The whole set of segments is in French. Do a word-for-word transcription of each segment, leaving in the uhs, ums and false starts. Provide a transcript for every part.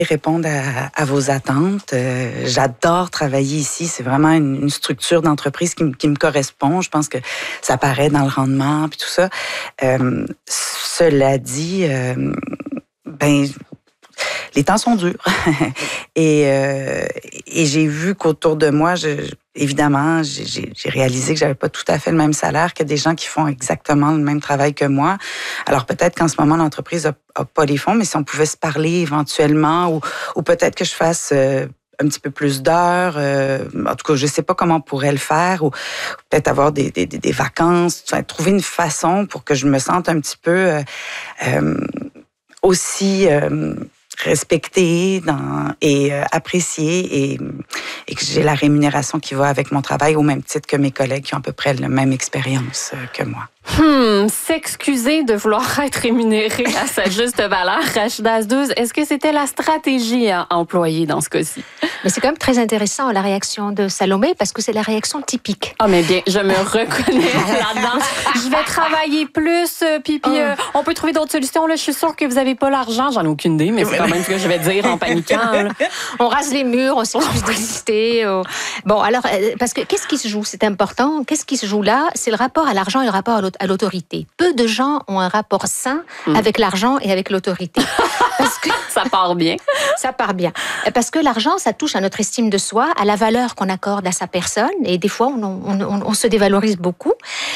répondre à, à vos attentes. Euh, j'adore travailler ici. C'est vraiment une, une structure d'entreprise qui, qui me correspond. Je pense que ça paraît dans le rendement puis tout ça. Euh, cela dit, euh, ben les temps sont durs. et, euh, et j'ai vu qu'autour de moi, je, évidemment, j'ai, j'ai réalisé que j'avais pas tout à fait le même salaire que des gens qui font exactement le même travail que moi. Alors peut-être qu'en ce moment, l'entreprise a, a pas les fonds, mais si on pouvait se parler éventuellement, ou, ou peut-être que je fasse euh, un petit peu plus d'heures. Euh, en tout cas, je sais pas comment on pourrait le faire, ou peut-être avoir des, des, des vacances, enfin, trouver une façon pour que je me sente un petit peu euh, euh, aussi... Euh, respectée dans, et euh, appréciée et, et que j'ai la rémunération qui va avec mon travail au même titre que mes collègues qui ont à peu près la même expérience euh, que moi. Hmm, s'excuser de vouloir être rémunéré à sa juste valeur, Rachida Azdouz, est-ce que c'était la stratégie à employer dans ce cas-ci? Mais c'est quand même très intéressant la réaction de Salomé parce que c'est la réaction typique. Ah, mais bien, je me reconnais là-dedans. Je vais travailler plus, puis, puis euh, on peut trouver d'autres solutions. Là, je suis sûre que vous n'avez pas l'argent. J'en ai aucune idée, mais c'est quand même ce que je vais dire en paniquant. Là. On rase les murs, on s'excuse d'exister. Oh. Bon, alors, parce que qu'est-ce qui se joue? C'est important. Qu'est-ce qui se joue là? C'est le rapport à l'argent et le rapport à l'autorité. Peu de gens ont un rapport sain mmh. avec l'argent et avec l'autorité. Parce que ça part bien. Ça part bien. Parce que l'argent, ça touche à notre estime de soi, à la valeur qu'on accorde à sa personne. Et des fois, on, on, on, on se dévalorise beaucoup.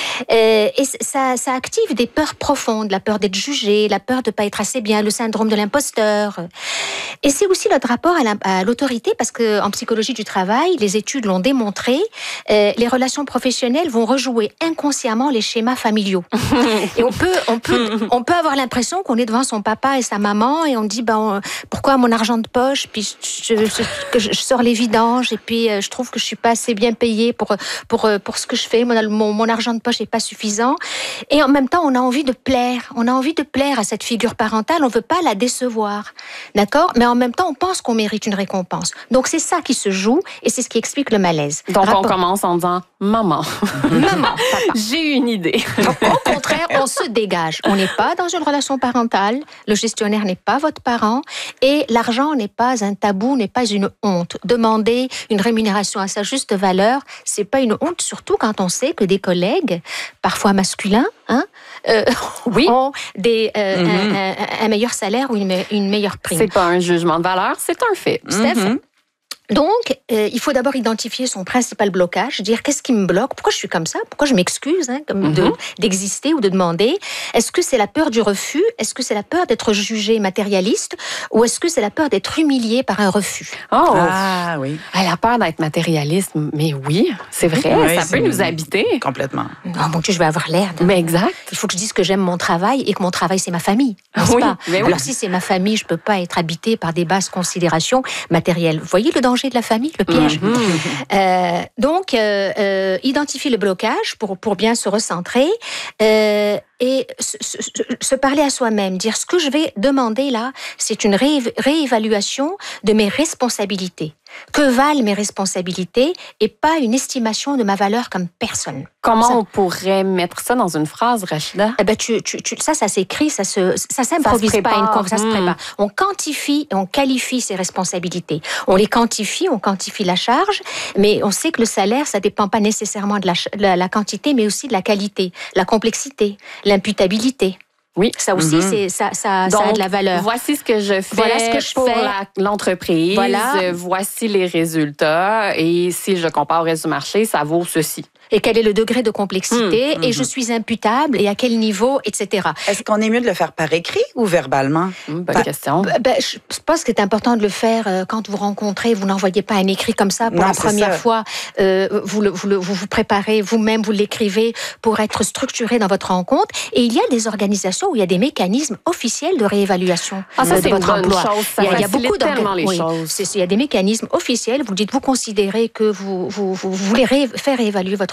Et, et ça, ça active des peurs profondes. La peur d'être jugé, la peur de ne pas être assez bien, le syndrome de l'imposteur. Et c'est aussi notre rapport à l'autorité, parce qu'en psychologie du travail, les études l'ont démontré, euh, les relations professionnelles vont rejouer inconsciemment les schémas familiaux. Et on peut, on peut, on peut avoir l'impression qu'on est devant son papa et sa maman et on dit ben, pourquoi mon argent de poche, puis je, je, je, je sors les vidanges et puis je trouve que je suis pas assez bien payée pour, pour, pour ce que je fais, mon, mon, mon argent de poche n'est pas suffisant. Et en même temps, on a envie de plaire, on a envie de plaire à cette figure parentale, on veut pas la décevoir, d'accord? Mais en même temps, on pense qu'on mérite une récompense. Donc c'est ça qui se joue et c'est ce qui explique le malaise. Donc Rapport... on commence en disant maman, maman, papa. J'ai une idée. Donc, au contraire, on se dégage. On n'est pas dans une relation parentale. Le gestionnaire n'est pas votre parent et l'argent n'est pas un tabou, n'est pas une honte. Demander une rémunération à sa juste valeur, c'est pas une honte, surtout quand on sait que des collègues, parfois masculins, hein, euh, oui. ont des, euh, mm-hmm. un, un, un meilleur salaire ou une, une meilleure prime. C'est pas un jugement de valeur, c'est un fait. Steph, mm-hmm. Donc, euh, il faut d'abord identifier son principal blocage, dire qu'est-ce qui me bloque, pourquoi je suis comme ça, pourquoi je m'excuse hein, comme mm-hmm. de, d'exister ou de demander. Est-ce que c'est la peur du refus? Est-ce que c'est la peur d'être jugé matérialiste? Ou est-ce que c'est la peur d'être humilié par un refus? Oh, ah oui. Elle a peur d'être matérialiste, mais oui, c'est vrai, oui, ça c'est peut nous habiter. Complètement. Oh mon Dieu, je vais avoir l'air de... Mais exact. Il faut que je dise que j'aime mon travail et que mon travail, c'est ma famille, n'est-ce oui, pas? Mais oui. Alors si c'est ma famille, je peux pas être habitée par des basses considérations matérielles. Vous voyez le danger de la famille, le piège. Mmh. Euh, donc, euh, euh, identifier le blocage pour, pour bien se recentrer euh, et se, se, se parler à soi-même, dire ce que je vais demander là, c'est une ré, réévaluation de mes responsabilités. Que valent mes responsabilités et pas une estimation de ma valeur comme personne. Comment ça, on pourrait mettre ça dans une phrase, Rachida? Eh ben tu, tu, tu, ça, ça s'écrit, ça se, ça s'improvise ça pas, une conf, ça mmh. se prépare. On quantifie et on qualifie ses responsabilités. On les quantifie, on quantifie la charge, mais on sait que le salaire, ça dépend pas nécessairement de la, la, la quantité, mais aussi de la qualité, la complexité, l'imputabilité. Oui. Ça aussi, mm-hmm. c'est, ça, ça, Donc, ça a de la valeur. Voici ce que je fais voilà ce que je pour fais. La, l'entreprise. Voilà. Voici les résultats. Et si je compare au reste du marché, ça vaut ceci. Et quel est le degré de complexité, mmh, et mmh. je suis imputable, et à quel niveau, et cetera. Est-ce qu'on est mieux de le faire par écrit ou verbalement? Mmh, bonne bah, question. Bah, je pense que c'est important de le faire euh, quand vous rencontrez. Vous n'envoyez pas un écrit comme ça pour non, la première ça. fois. Euh, vous, le, vous, le, vous vous préparez vous-même, vous l'écrivez pour être structuré dans votre rencontre. Et il y a des organisations où il y a des mécanismes officiels de réévaluation ah, ça, de c'est votre une bonne emploi. Chose, ça il y a, il y a beaucoup tellement les oui, choses. C'est, il y a des mécanismes officiels. Vous dites, vous considérez que vous, vous, vous voulez ré- faire réévaluer votre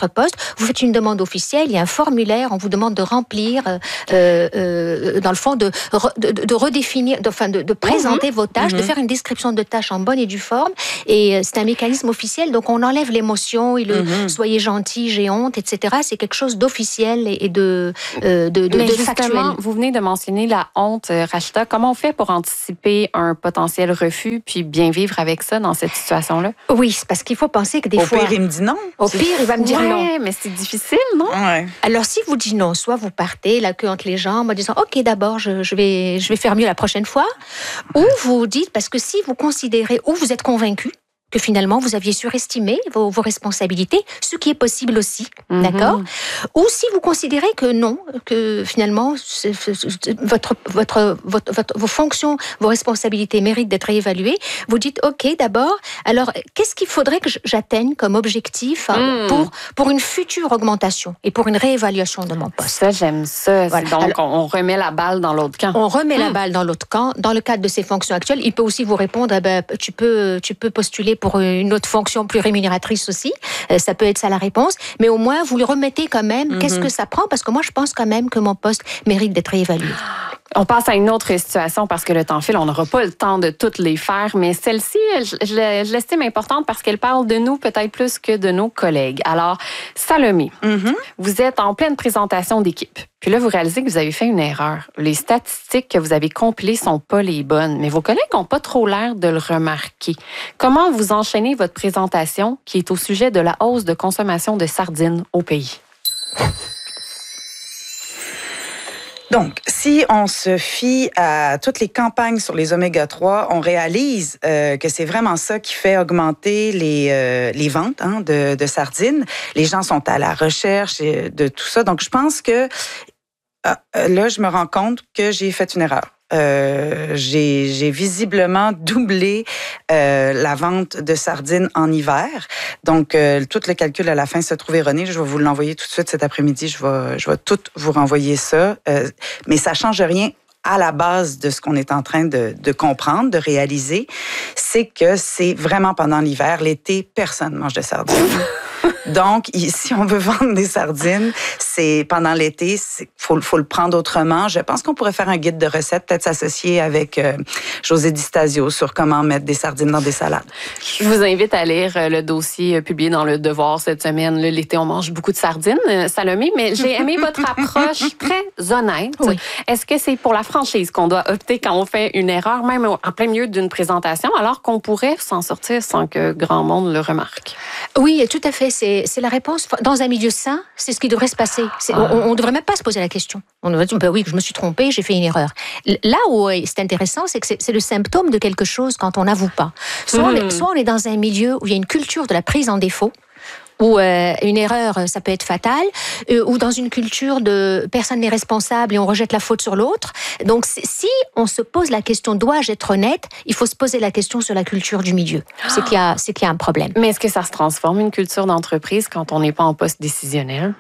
votre poste, vous faites une demande officielle, il y a un formulaire, on vous demande de remplir, euh, euh, dans le fond, de, de, de redéfinir, de, enfin, de, de présenter mmh. vos tâches, mmh. de faire une description de tâches en bonne et due forme. Et c'est un mécanisme officiel, donc on enlève l'émotion et le mmh. soyez gentil, j'ai honte, et cetera. C'est quelque chose d'officiel et de, euh, de, de, Mais de justement, factuel. Vous venez de mentionner la honte, Rachida. Comment on fait pour anticiper un potentiel refus puis bien vivre avec ça dans cette situation-là? Oui, c'est parce qu'il faut penser que des Au fois... Au pire, il me dit non. Au pire, il va me dire ouais, non. mais c'est difficile, non? Ouais. Alors, si vous dites non, soit vous partez la queue entre les jambes en disant « Ok, d'abord, je, je, vais, je vais faire mieux la prochaine fois », ou vous dites, parce que si vous considérez, ou vous êtes convaincu, que finalement, vous aviez surestimé vos, vos responsabilités, ce qui est possible aussi, mm-hmm. d'accord? Ou si vous considérez que non, que finalement, c'est, c'est, votre, votre, votre, votre, vos fonctions, vos responsabilités méritent d'être réévaluées, vous dites, OK, d'abord, alors, qu'est-ce qu'il faudrait que j'atteigne comme objectif mm. pour, pour une future augmentation et pour une réévaluation de mon poste? Ça, j'aime ça. Voilà. Donc, alors, on remet la balle dans l'autre camp. On remet mm. la balle dans l'autre camp. Dans le cadre de ses fonctions actuelles, il peut aussi vous répondre, eh ben, tu peux, tu peux postuler pour une autre fonction plus rémunératrice aussi. Euh, ça peut être ça la réponse. Mais au moins, vous le remettez quand même. Mm-hmm. Qu'est-ce que ça prend? Parce que moi, je pense quand même que mon poste mérite d'être réévalué. On passe à une autre situation parce que le temps file, on n'aura pas le temps de toutes les faire, mais celle-ci, je, je, je l'estime importante parce qu'elle parle de nous peut-être plus que de nos collègues. Alors, Salomé, mm-hmm. vous êtes en pleine présentation d'équipe. Puis là, vous réalisez que vous avez fait une erreur. Les statistiques que vous avez compilées sont pas les bonnes, mais vos collègues n'ont pas trop l'air de le remarquer. Comment vous enchaînez votre présentation qui est au sujet de la hausse de consommation de sardines au pays? Donc, si on se fie à toutes les campagnes sur les oméga trois, on réalise euh, que c'est vraiment ça qui fait augmenter les, euh, les ventes hein, de, de sardines. Les gens sont à la recherche de tout ça. Donc, je pense que euh, là, je me rends compte que j'ai fait une erreur. Euh, j'ai, j'ai visiblement doublé euh, la vente de sardines en hiver. Donc, euh, tout le calcul à la fin se trouve erroné. Je vais vous l'envoyer tout de suite cet après-midi. Je vais, je vais tout vous renvoyer ça. Euh, mais ça change rien à la base de ce qu'on est en train de, de comprendre, de réaliser. C'est que c'est vraiment pendant l'hiver. L'été, personne ne mange de sardines. Donc, si on veut vendre des sardines, c'est pendant l'été, il faut, faut le prendre autrement. Je pense qu'on pourrait faire un guide de recettes, peut-être s'associer avec euh, José Di Stasio sur comment mettre des sardines dans des salades. Je vous invite à lire le dossier publié dans Le Devoir cette semaine. L'été, on mange beaucoup de sardines, Salomé, mais j'ai aimé votre approche très honnête. Oui. Est-ce que c'est pour la franchise qu'on doit opter quand on fait une erreur, même en plein milieu d'une présentation, alors qu'on pourrait s'en sortir sans que grand monde le remarque? Oui, tout à fait. C'est, c'est la réponse. Dans un milieu sain, c'est ce qui devrait se passer. C'est, ah. On ne devrait même pas se poser la question. On devrait dire, ben oui, je me suis trompée, j'ai fait une erreur. Là où c'est intéressant, c'est que c'est, c'est le symptôme de quelque chose quand on n'avoue pas. Soit, mmh. on est, soit on est dans un milieu où il y a une culture de la prise en défaut, où euh, une erreur, ça peut être fatale, euh, ou dans une culture de personne n'est responsable et on rejette la faute sur l'autre. Donc, si on se pose la question, dois-je être honnête, il faut se poser la question sur la culture du milieu. C'est qu'il y a, c'est qu'il y a un problème. Mais est-ce que ça se transforme, une culture d'entreprise, quand on n'est pas en poste décisionnel?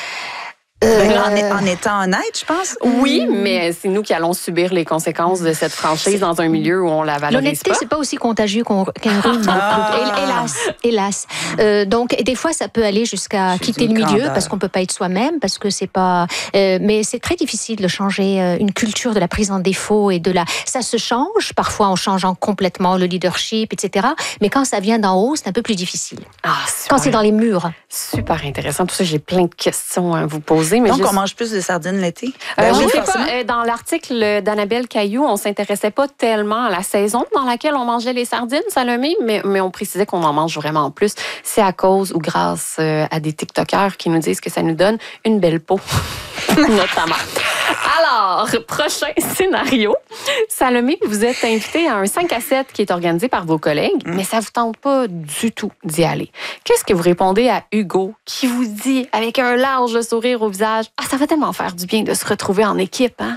Euh, en, en étant honnête, je pense. Oui, mais c'est nous qui allons subir les conséquences de cette franchise dans un milieu où on la valorise L'honnêteté, pas. c'est pas aussi contagieux qu'on, qu'un rhume. Ah. Hélas, hélas. Euh, donc, des fois, ça peut aller jusqu'à c'est quitter le milieu grandeur. Parce qu'on peut pas être soi-même, parce que c'est pas. Euh, mais c'est très difficile de changer une culture de la prise en défaut et de la. Ça se change parfois en changeant complètement le leadership, et cetera. Mais quand ça vient d'en haut, c'est un peu plus difficile. Ah, quand c'est dans les murs. Super intéressant. Tout ça, j'ai plein de questions à vous poser. Mais Donc, juste... on mange plus de sardines l'été? Ben euh, oui, je sais pas. Dans l'article d'Annabelle Caillou, on s'intéressait pas tellement à la saison dans laquelle on mangeait les sardines, Salomé, mais, mais on précisait qu'on en mange vraiment plus. C'est à cause ou grâce à des TikTokers qui nous disent que ça nous donne une belle peau, notamment. Alors, prochain scénario. Salomé, vous êtes invité à un cinq à sept qui est organisé par vos collègues, mm. mais ça ne vous tente pas du tout d'y aller. Qu'est-ce que vous répondez à Hugo qui vous dit, avec un large sourire au visage, « Ah, ça va tellement faire du bien de se retrouver en équipe, hein? »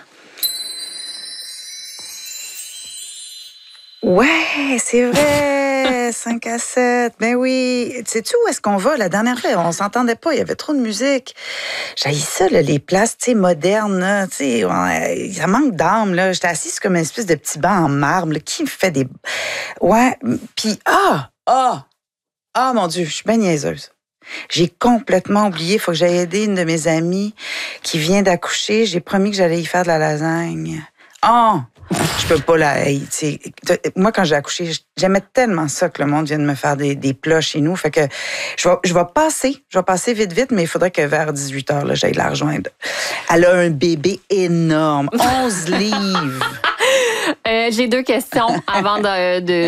Ouais, c'est vrai, cinq à sept, ben oui. Sais-tu où est-ce qu'on va? La dernière fois, on s'entendait pas, il y avait trop de musique. J'haïs ça, là, les places, tu sais, modernes, là, tu sais, ouais, ça manque d'âme, là. J'étais assise comme une espèce de petit banc en marbre, là. Qui me fait des... Ouais, puis ah, ah, ah, mon Dieu, je suis bien niaiseuse. J'ai complètement oublié. Il faut que j'aille aider une de mes amies qui vient d'accoucher. J'ai promis que j'allais y faire de la lasagne. Oh! Je peux pas la... Hey, moi, quand j'ai accouché, j'aimais tellement ça que le monde vienne me faire des, des plats chez nous. Fait que je vais, je vais passer. Je vais passer vite, vite, mais il faudrait que vers dix-huit heures, là, j'aille la rejoindre. Elle a un bébé énorme. onze livres. Euh, j'ai deux questions avant de, de